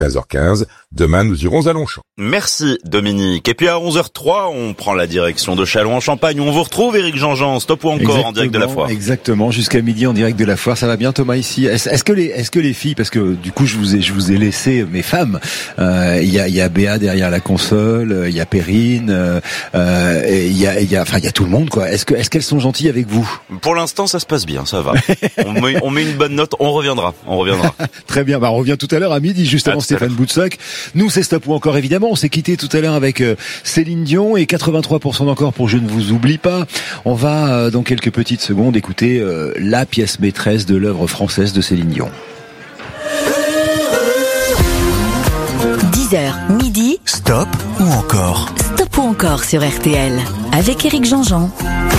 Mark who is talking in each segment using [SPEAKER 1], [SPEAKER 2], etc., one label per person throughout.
[SPEAKER 1] 15h15. Demain, nous irons à Longchamp.
[SPEAKER 2] Merci Dominique. Et puis à 11h03, on prend la direction de Châlons-en-Champagne. On vous retrouve Éric Jean-Jean, Stop ou encore en direct de la foire.
[SPEAKER 3] Exactement, jusqu'à midi en direct de la foire. Ça va bien Thomas ici. Est-ce que les filles, parce que du coup je vous ai laissé mes femmes. Il y a Béa derrière la console, il y a Perrine, il y a tout le monde quoi. Est-ce qu'elles sont gentilles avec vous?
[SPEAKER 2] Pour l'instant, ça se passe bien, ça va. on met une bonne note, on reviendra.
[SPEAKER 3] Très bien, on revient tout à l'heure à midi justement. Stéphane Boutsock. Nous c'est Stop ou encore évidemment. On s'est quitté tout à l'heure avec Céline Dion et 83% d'encore pour Je ne vous oublie pas. On va dans quelques petites secondes écouter la pièce maîtresse de l'œuvre française de Céline Dion.
[SPEAKER 4] 10h, midi.
[SPEAKER 5] Stop ou encore?
[SPEAKER 4] Stop ou encore sur RTL. Avec Éric Jean-Jean.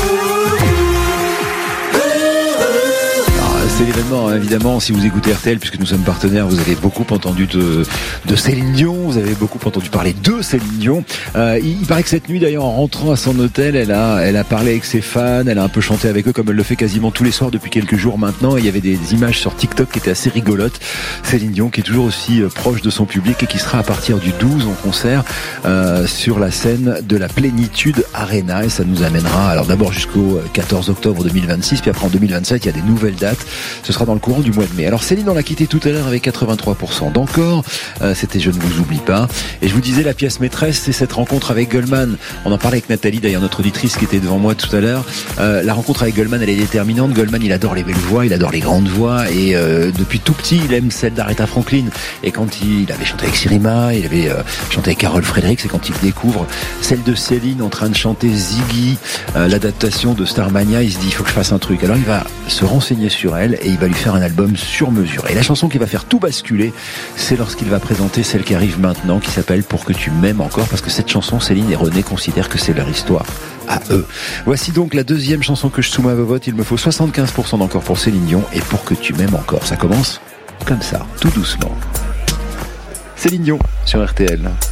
[SPEAKER 3] C'est l'événement, évidemment, si vous écoutez RTL, puisque nous sommes partenaires, vous avez beaucoup entendu de Céline Dion, vous avez beaucoup entendu parler de Céline Dion. Il paraît que cette nuit, d'ailleurs, en rentrant à son hôtel, elle a parlé avec ses fans, elle a un peu chanté avec eux, comme elle le fait quasiment tous les soirs depuis quelques jours maintenant. Et il y avait des images sur TikTok qui étaient assez rigolotes. Céline Dion, qui est toujours aussi proche de son public et qui sera à partir du 12 en concert sur la scène de la Plénitude Arena. Et ça nous amènera, alors d'abord jusqu'au 14 octobre 2026, puis après en 2027, il y a des nouvelles dates. Ce sera dans le courant du mois de mai. Alors Céline, on l'a quitté tout à l'heure avec 83% d'encore. C'était Je ne vous oublie pas. Et je vous disais, la pièce maîtresse, c'est cette rencontre avec Goldman. On en parlait avec Nathalie, d'ailleurs notre auditrice qui était devant moi tout à l'heure. La rencontre avec Goldman, elle est déterminante. Goldman, il adore les belles voix, il adore les grandes voix. Et depuis tout petit, il aime celle d'Aretha Franklin. Et quand il avait chanté avec Sirima, il avait chanté avec Carole Fredericks, c'est quand il découvre celle de Céline en train de chanter Ziggy, l'adaptation de Starmania, il se dit, il faut que je fasse un truc. Alors il va se renseigner sur elle et il va lui faire un album sur mesure. Et la chanson qui va faire tout basculer, c'est lorsqu'il va présenter celle qui arrive maintenant, qui s'appelle Pour que tu m'aimes encore, parce que cette chanson, Céline et René considèrent que c'est leur histoire à eux. Voici donc la deuxième chanson que je soumets à vos votes. Il me faut 75% d'encore pour Céline Dion et Pour que tu m'aimes encore. Ça commence comme ça, tout doucement. Céline Dion sur RTL.